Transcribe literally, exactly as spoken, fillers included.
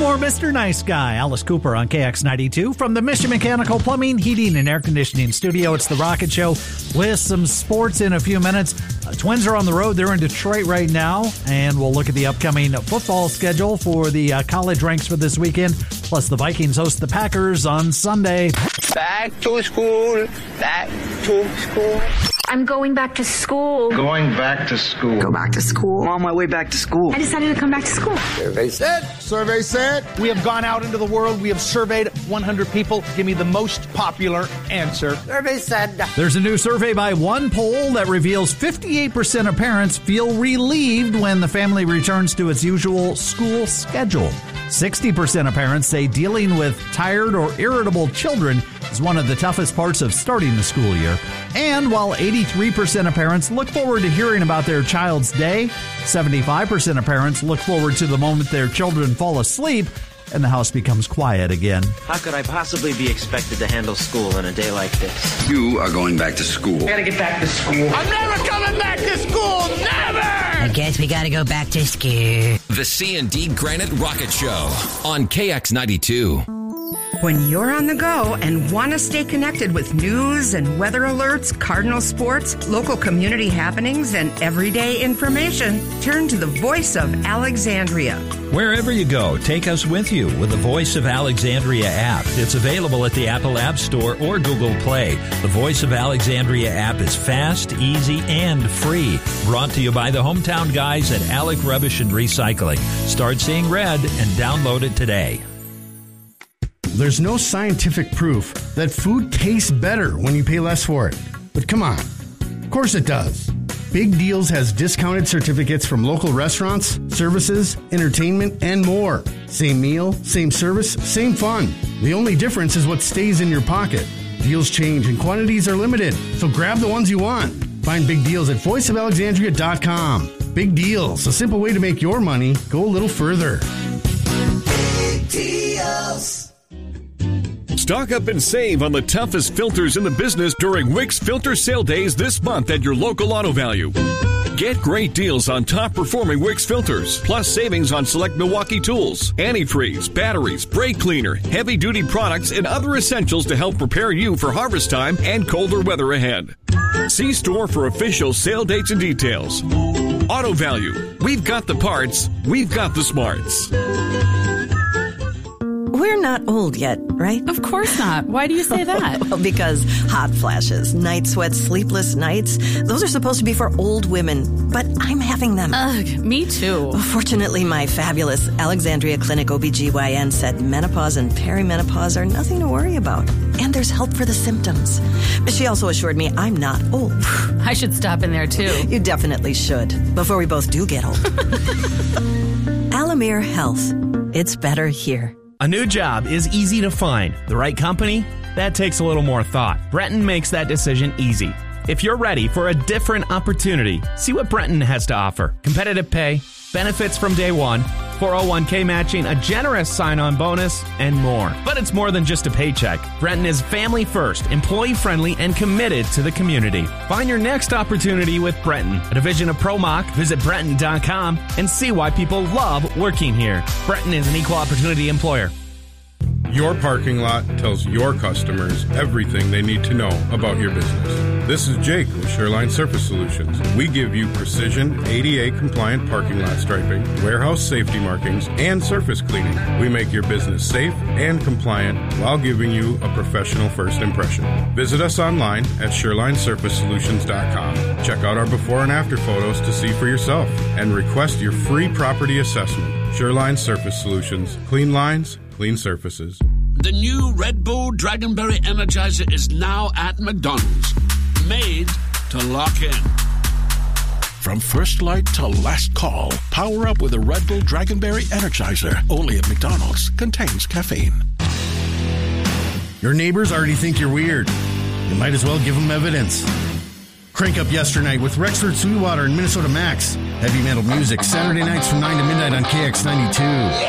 more Mister Nice Guy, Alice Cooper on K X ninety-two. From the Mission Mechanical Plumbing, Heating, and Air Conditioning Studio, it's The Rocket Show with some sports in a few minutes. Uh, Twins are on the road. They're in Detroit right now, and we'll look at the upcoming football schedule for the uh, college ranks for this weekend. Plus, the Vikings host the Packers on Sunday. Back to school, back to school. I'm going back to school. Going back to school. Go back to school. I'm on my way back to school. I decided to come back to school. Survey said. Survey said. We have gone out into the world. We have surveyed one hundred people. Give me the most popular answer. Survey said. There's a new survey by One Poll that reveals fifty-eight percent of parents feel relieved when the family returns to its usual school schedule. sixty percent of parents say dealing with tired or irritable children is one of the toughest parts of starting the school year. And while eighty-three percent of parents look forward to hearing about their child's day, seventy-five percent of parents look forward to the moment their children fall asleep and the house becomes quiet again. How could I possibly be expected to handle school on a day like this? You are going back to school. I gotta get back to school. I'm never coming back to school. Never! I guess we gotta go back to school. The C and D Granite Rocket Show on K X ninety-two. When you're on the go and want to stay connected with news and weather alerts, Cardinal sports, local community happenings, and everyday information, turn to the Voice of Alexandria. Wherever you go, take us with you with the Voice of Alexandria app. It's available at the Apple App Store or Google Play. The Voice of Alexandria app is fast, easy, and free. Brought to you by the hometown guys at Alec Rubbish and Recycling. Start seeing red and download it today. There's no scientific proof that food tastes better when you pay less for it. But come on. Of course it does. Big Deals has discounted certificates from local restaurants, services, entertainment, and more. Same meal, same service, same fun. The only difference is what stays in your pocket. Deals change and quantities are limited, so grab the ones you want. Find Big Deals at voice of alexandria dot com. Big Deals, a simple way to make your money go a little further. Big Deals. Stock up and save on the toughest filters in the business during Wix Filter Sale Days this month at your local Auto Value. Get great deals on top-performing Wix filters, plus savings on select Milwaukee tools, antifreeze, batteries, brake cleaner, heavy-duty products, and other essentials to help prepare you for harvest time and colder weather ahead. See store for official sale dates and details. Auto Value. We've got the parts. We've got the smarts. We're not old yet, right? Of course not. Why do you say that? Well, because hot flashes, night sweats, sleepless nights, those are supposed to be for old women, but I'm having them. Ugh, me too. Fortunately, my fabulous Alexandria Clinic O B G Y N said menopause and perimenopause are nothing to worry about. And there's help for the symptoms. She also assured me I'm not old. I should stop in there too. You definitely should, before we both do get old. Alamere Health. It's better here. A new job is easy to find. The right company? That takes a little more thought. Brenton makes that decision easy. If you're ready for a different opportunity, see what Brenton has to offer. Competitive pay, benefits from day one, four oh one k matching, a generous sign-on bonus, and more. But it's more than just a paycheck. Brenton is family first, employee-friendly, and committed to the community. Find your next opportunity with Brenton, a division of ProMock. Visit Brenton dot com and see why people love working here. Brenton is an equal opportunity employer. Your parking lot tells your customers everything they need to know about your business. This is Jake with Shoreline Surface Solutions. We give you precision A D A-compliant parking lot striping, warehouse safety markings, and surface cleaning. We make your business safe and compliant while giving you a professional first impression. Visit us online at shoreline surface solutions dot com. Check out our before and after photos to see for yourself and request your free property assessment. Shoreline Surface Solutions. Clean lines, clean surfaces. The new Red Bull Dragonberry Energizer is now at McDonald's. Made to lock in. From first light to last call, power up with a Red Bull Dragonberry Energizer. Only at McDonald's. Contains caffeine. Your neighbors already think you're weird. You might as well give them evidence. Crank up Yesternight with Rexford Sweetwater and Minnesota Max. Heavy metal music, Saturday nights from nine to midnight on K X ninety-two.